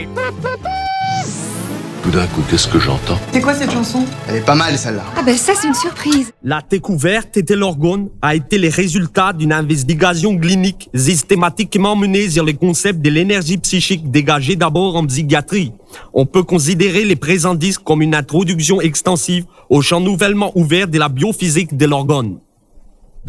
Tout d'un coup, qu'est-ce que j'entends? C'est quoi cette chanson? Elle est pas mal celle-là. Ah ben ça c'est une surprise. La découverte de l'orgone a été le résultat d'une investigation clinique systématiquement menée sur le concept de l'énergie psychique dégagée d'abord en psychiatrie. On peut considérer les présents disques comme une introduction extensive au champ nouvellement ouvert de la biophysique de l'orgone.